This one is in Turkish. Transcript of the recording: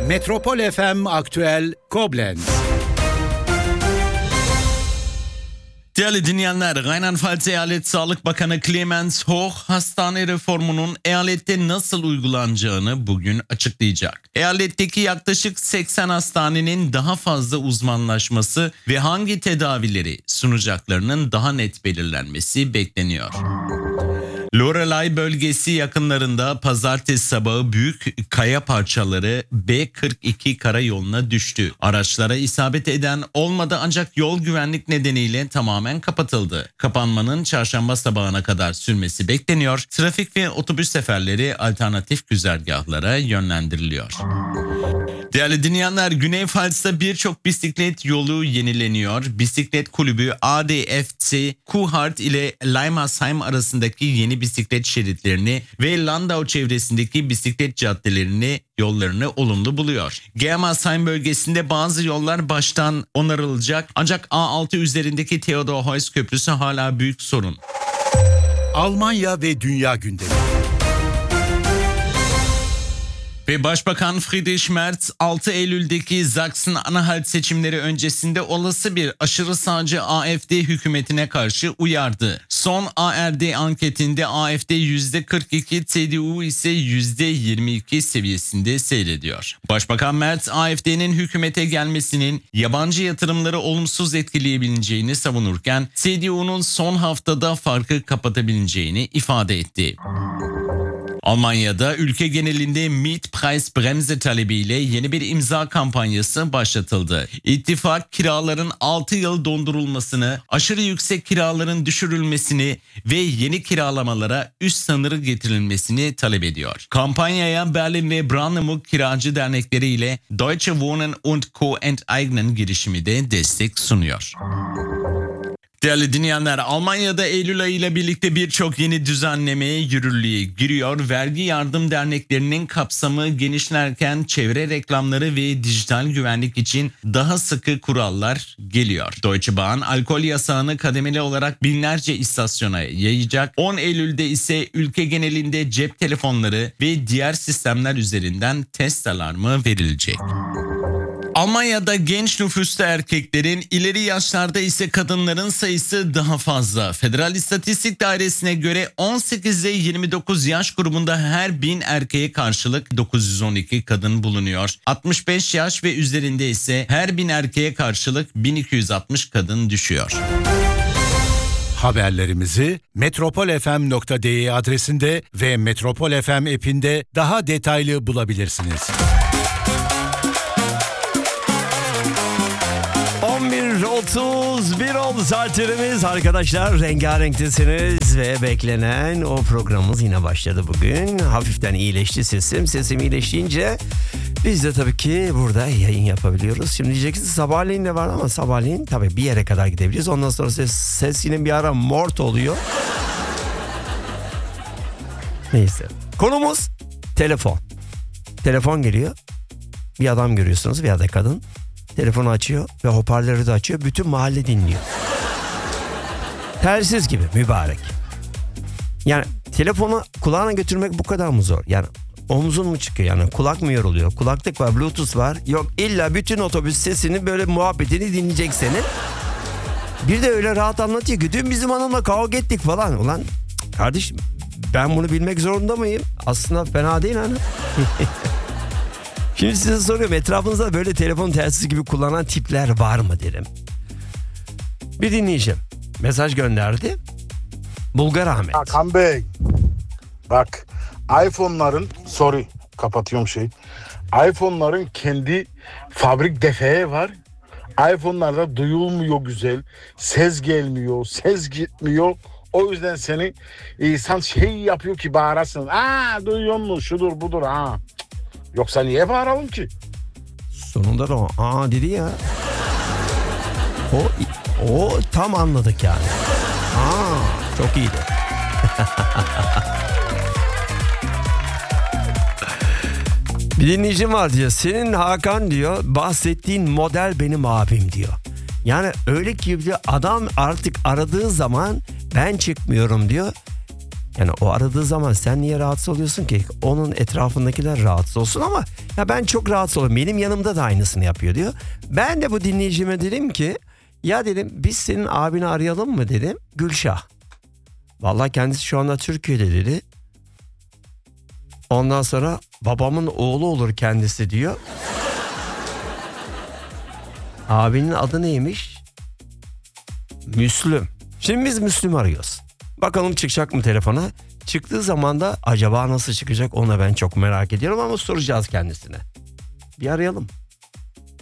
Metropol FM Aktüel Koblenz. Değerli dinleyenler, Rheinland-Pfalz Eyalet Sağlık Bakanı Clemens Hoch, hastane reformunun eyalette nasıl uygulanacağını bugün açıklayacak. Eyaletteki yaklaşık 80 hastanenin daha fazla uzmanlaşması ve hangi tedavileri sunacaklarının daha net belirlenmesi bekleniyor. Loreley bölgesi yakınlarında pazartesi sabahı büyük kaya parçaları B42 karayoluna düştü. Araçlara isabet eden olmadı ancak yol güvenlik nedeniyle tamamen kapatıldı. Kapanmanın çarşamba sabahına kadar sürmesi bekleniyor. Trafik ve otobüs seferleri alternatif güzergahlara yönlendiriliyor. Değerli dinleyenler, Güney Pfalz'da birçok bisiklet yolu yenileniyor. Bisiklet kulübü ADFC, Kuhart ile Leimersheim arasındaki yeni bisiklet şeritlerini ve Landau çevresindeki bisiklet caddelerini yollarını olumlu buluyor. Germersheim bölgesinde bazı yollar baştan onarılacak ancak A6 üzerindeki Theodor Heuss Köprüsü hala büyük sorun. Almanya ve dünya gündemi. Ve Başbakan Friedrich Merz 6 Eylül'deki Sachsen-Anhalt seçimleri öncesinde olası bir aşırı sağcı AfD hükümetine karşı uyardı. Son ARD anketinde AfD %42, CDU ise %22 seviyesinde seyrediyor. Başbakan Merz, AfD'nin hükümete gelmesinin yabancı yatırımları olumsuz etkileyebileceğini savunurken CDU'nun son haftada farkı kapatabileceğini ifade etti. Almanya'da ülke genelinde Mietpreisbremse talebiyle yeni bir imza kampanyası başlatıldı. İttifak kiraların 6 yıl dondurulmasını, aşırı yüksek kiraların düşürülmesini ve yeni kiralamalara üst sınırı getirilmesini talep ediyor. Kampanyaya Berlin ve Brandenburg kiracı dernekleri ile Deutsche Wohnen und Co. Enteignen girişimi de destek sunuyor. Değerli dinleyenler, Almanya'da Eylül ayı ile birlikte birçok yeni düzenlemeye yürürlüğe giriyor. Vergi yardım derneklerinin kapsamı genişlerken çevre reklamları ve dijital güvenlik için daha sıkı kurallar geliyor. Deutsche Bahn alkol yasağını kademeli olarak binlerce istasyona yayacak. 10 Eylül'de ise ülke genelinde cep telefonları ve diğer sistemler üzerinden test alarmı verilecek. Almanya'da genç nüfusta erkeklerin, ileri yaşlarda ise kadınların sayısı daha fazla. Federal İstatistik Dairesi'ne göre 18 ile 29 yaş grubunda her 1000 erkeğe karşılık 912 kadın bulunuyor. 65 yaş ve üzerinde ise her 1000 erkeğe karşılık 1260 kadın düşüyor. Haberlerimizi metropolfm.de adresinde ve Metropol FM app'inde daha detaylı bulabilirsiniz. 11.31 oldu saatlerimiz. Arkadaşlar, rengarenktesiniz ve beklenen o programımız yine başladı bugün. Hafiften iyileşti sesim. Sesim iyileşince biz de tabii ki burada yayın yapabiliyoruz. Şimdi diyeceksiniz sabahleyin de var ama sabahleyin tabii bir yere kadar gidebiliriz. Ondan sonra ses yine bir ara mort oluyor. Neyse. Konumuz telefon. Telefon geliyor. Bir adam görüyorsunuz veya da kadın. Telefonu açıyor ve hoparlörü de açıyor. Bütün mahalle dinliyor. Telsiz gibi mübarek. Yani telefonu kulağına götürmek bu kadar mı zor? Yani omzun mu çıkıyor? Yani kulak mı yoruluyor? Kulaklık var, bluetooth var. Yok, illa bütün otobüs sesini, böyle muhabbetini dinleyecek senin. Bir de öyle rahat anlatıyor ki dün bizim hanımla kavga ettik falan. Ulan kardeşim, ben bunu bilmek zorunda mıyım? Aslında fena değil hani. Şimdi size soruyorum, etrafınızda böyle telefon telsiz gibi kullanan tipler var mı derim. Bir dinleyeceğim. Mesaj gönderdi. Bulgar Ahmet. Hakan Bey, bak, iPhone'ların, kapatıyorum iPhone'ların kendi fabrik defeği var. iPhone'larda duyulmuyor güzel, ses gelmiyor, ses gitmiyor. O yüzden seni insan yapıyor ki bağırasın. Duyuyor musun, şudur budur ha. Yoksa niye bağıralım ki? Sonunda da o dedi ya. O tam anladık yani. Çok iyiydi. Bir dinleyicim var diyor. Senin Hakan diyor, bahsettiğin model benim abim diyor. Yani öyle ki diyor, adam artık aradığı zaman ben çıkmıyorum diyor. Yani o aradığı zaman sen niye rahatsız oluyorsun ki? Onun etrafındakiler rahatsız olsun ama ya ben çok rahatsız oluyorum. Benim yanımda da aynısını yapıyor diyor. Ben de bu dinleyicime dedim ki ya dedim biz senin abini arayalım mı dedim. Gülşah. Vallahi kendisi şu anda Türkiye'de dedi. Ondan sonra babamın oğlu olur kendisi diyor. Abinin adı neymiş? Müslüm. Şimdi biz Müslüm arıyoruz. Bakalım çıkacak mı telefona? Çıktığı zaman da acaba nasıl çıkacak onu ben çok merak ediyorum ama soracağız kendisine. Bir arayalım.